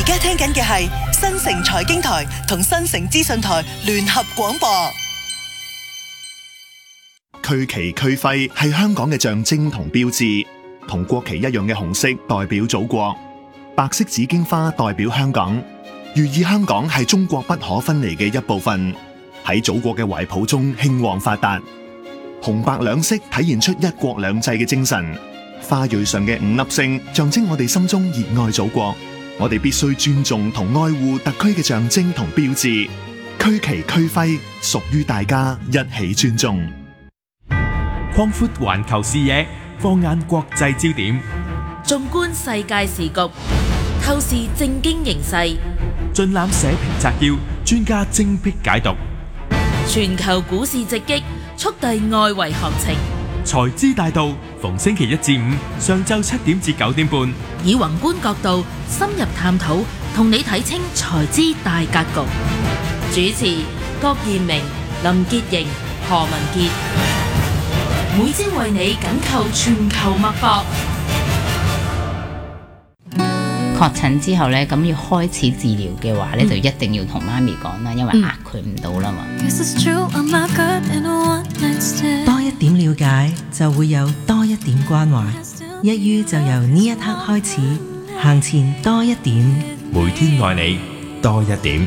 家聽緊嘅係新城財經台同新城資訊台聯合廣播。 區旗區徽係香港嘅象徵同標誌，同國旗一樣嘅紅色代表祖國，白色紫荊花代表香港，寓意香港係中國不可分離嘅一部分，喺祖國嘅懷抱中興旺發達。紅白兩色體現出一國兩制嘅精神，花蕊上嘅5粒星象徵我哋心中熱愛祖國，我哋必須尊重同愛護特區嘅象徵同標誌，區旗區徽屬於大家，一起尊重。 擴闊環球視野，放眼國際焦點， 縱觀世界時局，透視政經形勢， 盡覽社評摘要，專家精闢解讀， 全球股市直擊，速遞外圍行情。 財資大道逢星期一至五上晝7點至9點半， 以宏觀角度深入探討，同你睇清財資大格局。主持郭彥明、林潔瑩、何文傑。每朝為你緊扣全球脈搏。 確診之後咧，咁要開始治療嘅話咧，就一定要同媽咪講啦，因為壓佢唔到啦嘛。 多一點了解，就會有多一點關懷。一於就由呢一刻開始，行前多一點， 每天愛你多一點。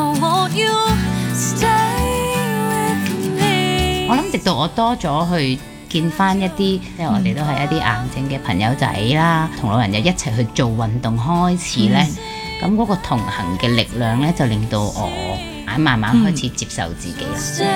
我諗直到我多咗去見翻一啲，即係我哋都係一啲癌症嘅朋友仔啦，同老人家一齊去做運動開始咧，咁嗰個同行嘅力量咧，就令到我慢慢開始接受自己啦。